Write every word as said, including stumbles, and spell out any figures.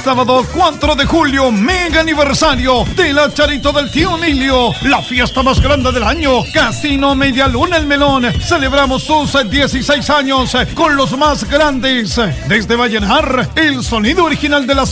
sábado cuatro de julio, mega aniversario de la Charito del Tío Emilio, la fiesta más grande del año. Casino Media Luna El Melón. Celebramos sus dieciséis años con los más grandes. Desde Vallenar, el sonido original de la